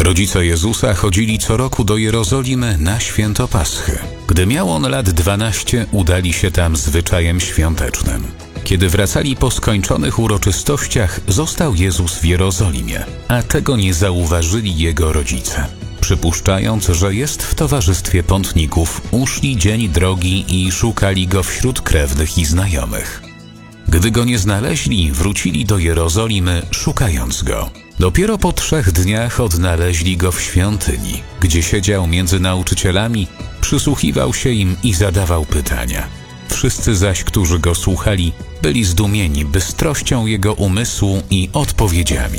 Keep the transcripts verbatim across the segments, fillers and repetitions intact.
Rodzice Jezusa chodzili co roku do Jerozolimy na święto Paschy. Gdy miał on lat dwanaście, udali się tam zwyczajem świątecznym. Kiedy wracali po skończonych uroczystościach, został Jezus w Jerozolimie, a tego nie zauważyli jego rodzice. Przypuszczając, że jest w towarzystwie pątników, uszli dzień drogi i szukali go wśród krewnych i znajomych. Gdy go nie znaleźli, wrócili do Jerozolimy, szukając go. Dopiero po trzech dniach odnaleźli go w świątyni, gdzie siedział między nauczycielami, przysłuchiwał się im i zadawał pytania. Wszyscy zaś, którzy go słuchali, byli zdumieni bystrością jego umysłu i odpowiedziami.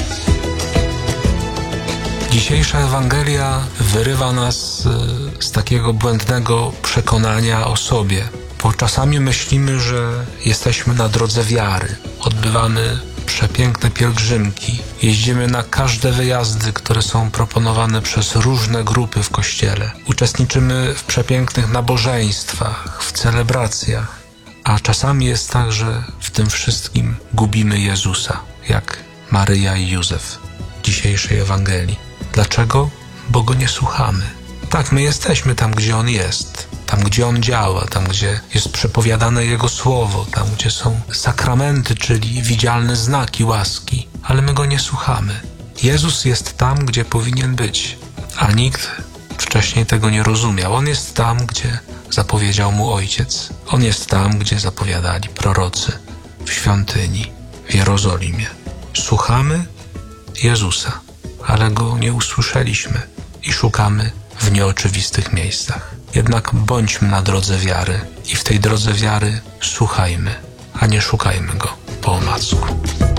Dzisiejsza Ewangelia wyrywa nas z takiego błędnego przekonania o sobie, bo czasami myślimy, że jesteśmy na drodze wiary, odbywamy przepiękne pielgrzymki, jeździmy na każde wyjazdy, które są proponowane przez różne grupy w Kościele, uczestniczymy w przepięknych nabożeństwach, w celebracjach, a czasami jest tak, że w tym wszystkim gubimy Jezusa, jak Maryja i Józef w dzisiejszej Ewangelii. Dlaczego? Bo Go nie słuchamy. Tak, my jesteśmy tam, gdzie On jest, tam, gdzie On działa, tam, gdzie jest przepowiadane Jego Słowo, tam, gdzie są sakramenty, czyli widzialne znaki łaski, ale my Go nie słuchamy. Jezus jest tam, gdzie powinien być, a nikt wcześniej tego nie rozumiał. On jest tam, gdzie zapowiedział Mu Ojciec. On jest tam, gdzie zapowiadali prorocy w świątyni, w Jerozolimie. Słuchamy Jezusa, ale Go nie usłyszeliśmy i szukamy w nieoczywistych miejscach. Jednak bądźmy na drodze wiary i w tej drodze wiary słuchajmy, a nie szukajmy Go po omacku.